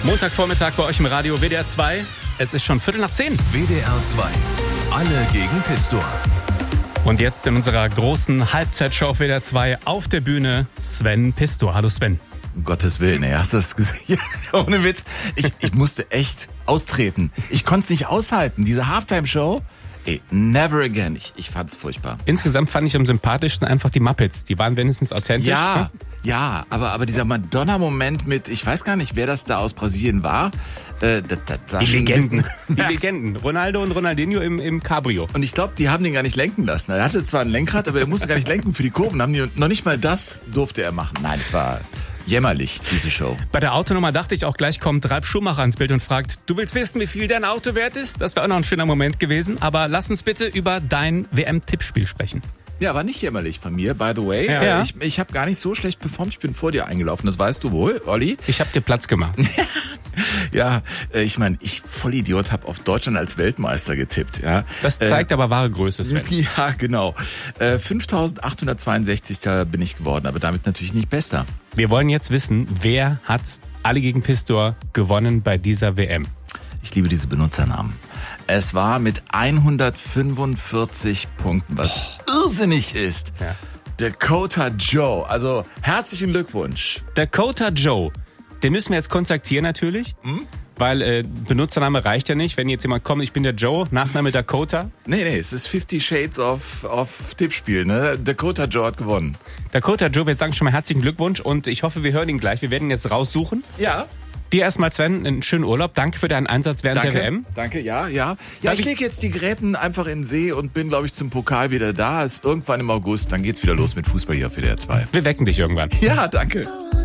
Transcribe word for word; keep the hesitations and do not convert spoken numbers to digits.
Montagvormittag bei euch im Radio W D R zwei. Es ist schon Viertel nach zehn. W D R zwei. Alle gegen Pistor. Und jetzt in unserer großen Halbzeitshow auf W D R zwei auf der Bühne Sven Pistor. Hallo Sven. Um Gottes Willen, ey, hast du das gesehen? Ohne Witz. Ich, ich musste echt austreten. Ich konnte es nicht aushalten. Diese Halftime-Show, ey, never again. Ich, ich fand's furchtbar. Insgesamt fand ich am sympathischsten einfach die Muppets. Die waren wenigstens authentisch. Ja, ja, aber, aber dieser Madonna-Moment mit, ich weiß gar nicht, wer das da aus Brasilien war. Äh, das, das sah Die schon ein Legenden. bisschen- Die Legenden. Ronaldo und Ronaldinho im, im Cabrio. Und ich glaube, die haben den gar nicht lenken lassen. Er hatte zwar ein Lenkrad, aber er musste gar nicht lenken für die Kurven. Haben die, noch nicht mal das durfte er machen. Nein, es war jämmerlich, diese Show. Bei der Autonummer dachte ich auch, gleich kommt Ralf Schumacher ins Bild und fragt, du willst wissen, wie viel dein Auto wert ist? Das wäre auch noch ein schöner Moment gewesen. Aber lass uns bitte über dein W M-Tippspiel sprechen. Ja, war nicht jämmerlich von mir, by the way. Ja. Äh, Ich, ich habe gar nicht so schlecht performt. Ich bin vor dir eingelaufen. Das weißt du wohl, Olli. Ich habe dir Platz gemacht. Ja, äh, ich meine, ich Vollidiot habe auf Deutschland als Weltmeister getippt. Ja. Das zeigt aber wahre Größe, Sven. Ja, genau. Äh, fünftausendachthundertzweiundsechzig bin ich geworden, aber damit natürlich nicht bester. Wir wollen jetzt wissen, wer hat alle gegen Pistor gewonnen bei dieser W M? Ich liebe diese Benutzernamen. Es war mit hundertfünfundvierzig Punkten, was irrsinnig ist. Ja. Dakota Joe. Also herzlichen Glückwunsch. Dakota Joe, den müssen wir jetzt kontaktieren natürlich, weil äh, Benutzername reicht ja nicht. Wenn jetzt jemand kommt, ich bin der Joe, Nachname Dakota. Nee, nee, es ist Fifty Shades of, of Tippspiel, ne? Dakota Joe hat gewonnen. Dakota Joe, wir sagen schon mal herzlichen Glückwunsch und ich hoffe, wir hören ihn gleich. Wir werden ihn jetzt raussuchen. Ja. Dir erstmal, Sven, einen schönen Urlaub. Danke für deinen Einsatz während Danke, der W M. danke, ja, ja. Ja, Darf ich ich- lege jetzt die Geräten einfach in den See und bin, glaube ich, zum Pokal wieder da. Ist irgendwann im August, dann geht's wieder los mit Fußball hier auf W D R zwei. Wir wecken dich irgendwann. Ja, danke.